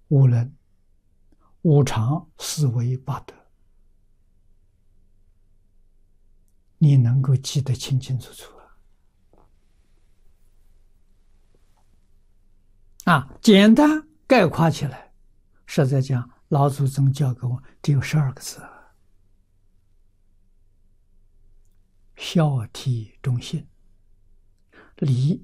无能、无常、四维八德，你能够记得清清楚楚简单概括起来，实在讲，老祖宗教给我只有12个字：孝悌忠信。礼